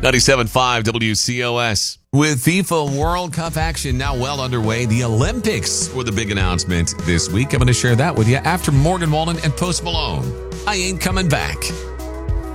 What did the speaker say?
97.5 WCOS. With FIFA World Cup action now well underway, the Olympics were the big announcement this week. I'm going to share that with you after Morgan Wallen and Post Malone. I ain't coming back.